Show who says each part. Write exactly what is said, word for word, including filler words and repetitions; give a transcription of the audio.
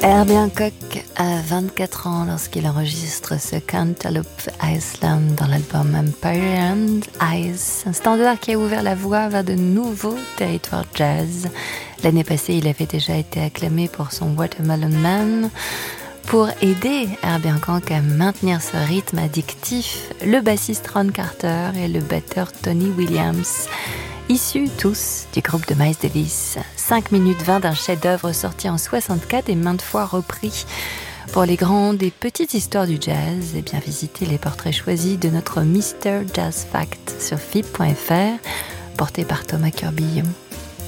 Speaker 1: Herbie Hancock a vingt-quatre ans lorsqu'il enregistre ce Cantaloupe Island dans l'album Empire and Ice, un standard qui a ouvert la voie vers de nouveaux territoires jazz. L'année passée, il avait déjà été acclamé pour son Watermelon Man. Pour aider Herbie Hancock à maintenir ce rythme addictif, le bassiste Ron Carter et le batteur Tony Williams, issus tous du groupe de Miles Davis. cinq minutes vingt d'un chef-d'œuvre sorti en soixante-quatre et maintes fois repris. Pour les grandes et petites histoires du jazz, eh bien visitez les portraits choisis de notre Mister Jazz Fact sur F I B point F R, porté par Thomas Curbillon.